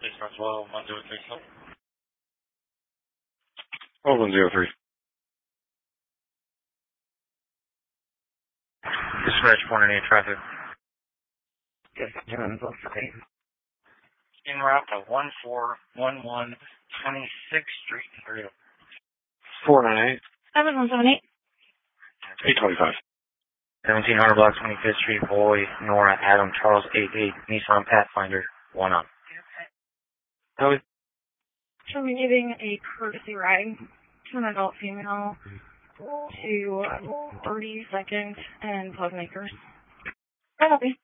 Please run 12, 1037. Oh, 103. Dispatch 498 traffic. Yes, John, what's the name? En route to 1411 26th Street. Here you go. 498. 7178. 825. 1700 block 25th Street, Boy, Nora, Adam, Charles, 88, Nissan Pathfinder, 1 on. Ellie? So we're giving a courtesy ride to an adult female to 32nd and Pleasant Acres. Can I help you?